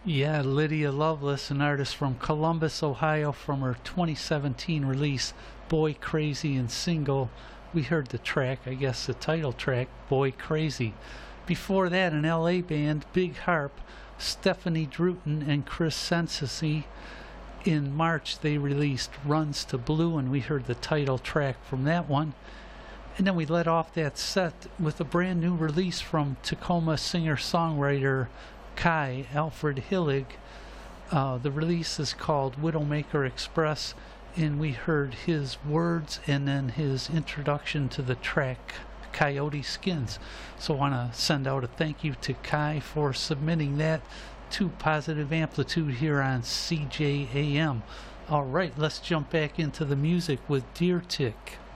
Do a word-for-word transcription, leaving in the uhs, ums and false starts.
Yeah, Lydia Lovelace, an artist from Columbus, Ohio, from her twenty seventeen release, Boy Crazy and Single. We heard the track, I guess the title track, Boy Crazy. Before that, an L A band, Big Harp, Stephanie Druten and Chris Sensasi. In March, they released Runs to Blue, and we heard the title track from that one. And then we let off that set with a brand new release from Tacoma singer-songwriter Kai Alfred Hillig. Uh, the release is called Widowmaker Express, and we heard his words and then his introduction to the track Coyote Skins. So I want to send out a thank you to Kai for submitting that to Positive Amplitude here on C J A M. All right, let's jump back into the music with Deer Tick.